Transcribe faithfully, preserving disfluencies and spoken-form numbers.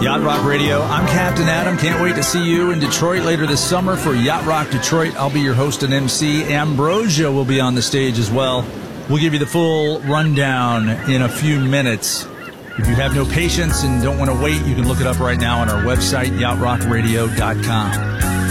Yacht Rock Radio. I'm Captain Adam. Can't wait to see you in Detroit later this summer for Yacht Rock Detroit. I'll be your host and M C. Ambrosia will be on the stage as well. We'll give you the full rundown in a few minutes. If you have no patience and don't want to wait, you can look it up right now on our website, yacht rock radio dot com.